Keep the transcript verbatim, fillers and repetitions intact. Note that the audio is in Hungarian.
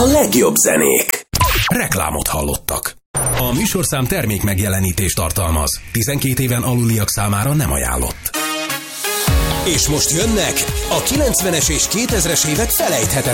A legjobb zenék. Reklámot hallottak. A műsorszám termék megjelenítést tartalmaz. tizenkét éven aluliak számára nem ajánlott. És most jönnek a kilencvenes és kétezres évek felejthetetlen